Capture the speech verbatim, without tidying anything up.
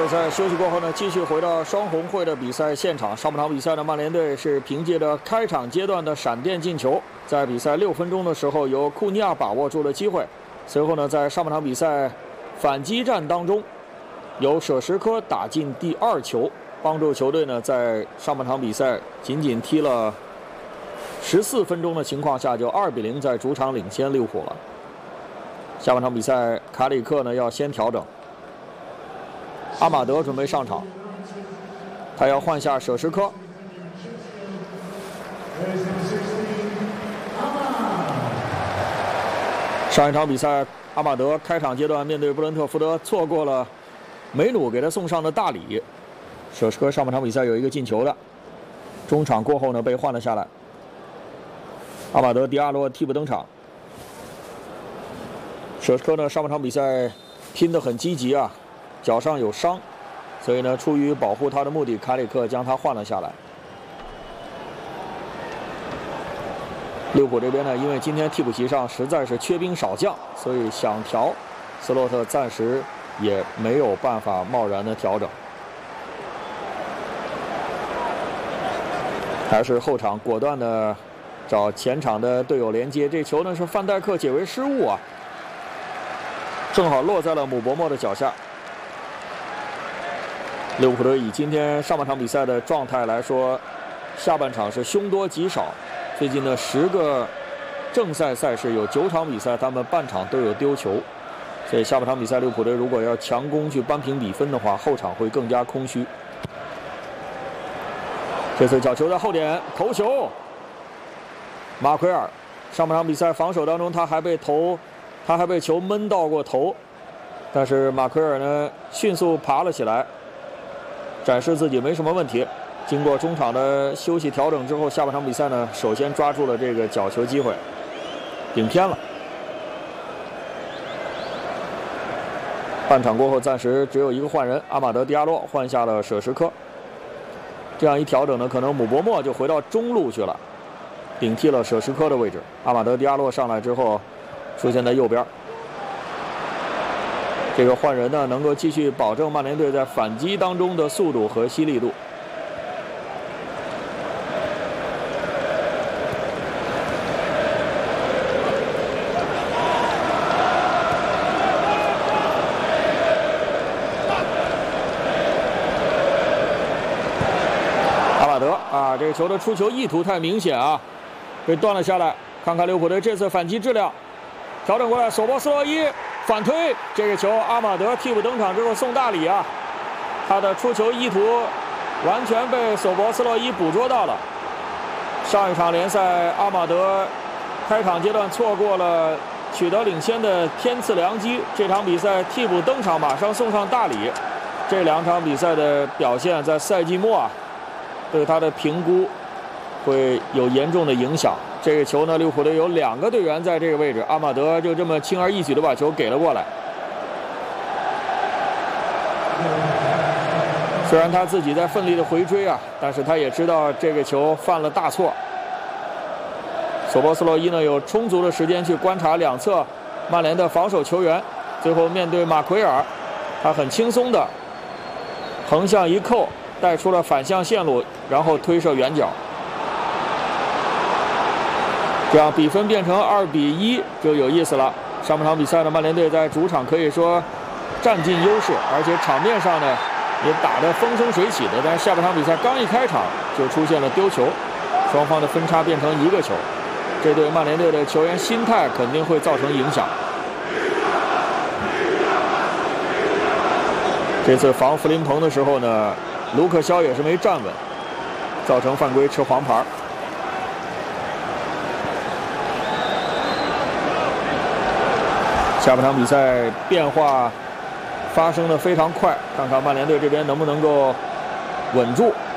在休息过后呢，继续回到双红会的比赛现场。上半场比赛呢，曼联队是凭借着开场阶段的闪电进球，在比赛六分钟的时候，由库尼亚把握住了机会。随后呢，在上半场比赛反击战当中，由舍什科打进第二球，帮助球队呢在上半场比赛仅仅踢了十四分钟的情况下，就二比零在主场领先利物浦了。下半场比赛，卡里克呢要先调整。 阿马德准备上场，他要换下舍什科。上一场比赛，阿马德开场阶段面对布伦特福德，错过了梅努给他送上的大礼。舍什科上半场比赛有一个进球的，中场过后呢被换了下来。阿马德迪亚洛替补登场。舍什科呢上半场比赛拼得很积极啊。 脚上有伤，所以呢，出于保护他的目的，卡里克将他换了下来。利物浦这边呢，因为今天替补席上实在是缺兵少将，所以想调，斯洛特暂时也没有办法贸然的调整，还是后场果断的找前场的队友连接。这球呢是范戴克解围失误啊，正好落在了姆伯莫的脚下。 利物浦队以今天上半场比赛的状态来说，下半场是凶多吉少。最近的十个正赛赛事有九场比赛，他们半场都有丢球，所以下半场比赛利物浦队如果要强攻去扳平比分的话，后场会更加空虚。这次角球在后点头球，马奎尔上半场比赛防守当中他还被头，他还被球闷到过头，但是马奎尔呢迅速爬了起来。 展示自己没什么问题。经过中场的休息调整之后，下半场比赛呢，首先抓住了这个角球机会，顶偏了。半场过后，暂时只有一个换人，阿马德迪亚洛换下了舍什科。这样一调整呢，可能姆伯莫就回到中路去了，顶替了舍什科的位置。阿马德迪亚洛上来之后，出现在右边。 这个换人呢，能够继续保证曼联队在反击当中的速度和犀利度。阿马德啊，这个球的出球意图太明显啊，被断了下来。看看利物浦队这次反击质量，调整过来，索博斯洛伊。 反推这个球，阿马德替补登场之后送大礼啊，他的出球意图完全被索博斯洛伊捕捉到了。上一场联赛，阿马德开场阶段错过了取得领先的天赐良机，这场比赛替补登场，马上送上大礼。这两场比赛的表现在赛季末啊，对他的评估会有严重的影响。 这个球呢，利物浦队有两个队员在这个位置，阿马德就这么轻而易举的把球给了过来。虽然他自己在奋力的回追啊，但是他也知道这个球犯了大错。索博斯洛伊呢有充足的时间去观察两侧曼联的防守球员，最后面对马奎尔，他很轻松的横向一扣，带出了反向线路，然后推射远角。 这样比分变成二比一就有意思了。上半场比赛呢，曼联队在主场可以说占尽优势，而且场面上呢也打得风生水起的。但是下半场比赛刚一开场就出现了丢球，双方的分差变成一个球，这对曼联队的球员心态肯定会造成影响。这次防弗林彭的时候呢，卢克肖也是没站稳，造成犯规吃黄牌。 下半场比赛变化发生的非常快，看看曼联队这边能不能够稳住。